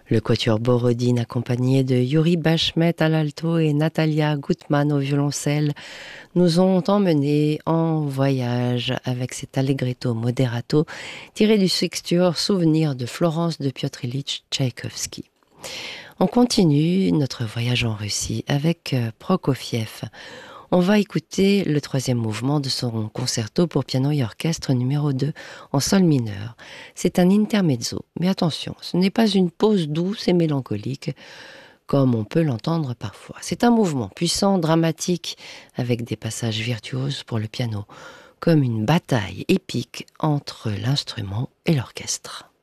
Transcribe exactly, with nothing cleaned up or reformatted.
Le quatuor Borodine, accompagné de Yuri Bashmet à l'alto et Natalia Gutman au violoncelle, nous ont emmenés en voyage avec cet allegretto moderato tiré du sextuor Souvenir de Florence de Piotr Ilyich Tchaïkovski. On continue notre voyage en Russie avec euh, Prokofiev. On va écouter le troisième mouvement de son concerto pour piano et orchestre numéro deux en sol mineur. C'est un intermezzo, mais attention, ce n'est pas une pause douce et mélancolique comme on peut l'entendre parfois. C'est un mouvement puissant, dramatique, avec des passages virtuoses pour le piano, comme une bataille épique entre l'instrument et l'orchestre.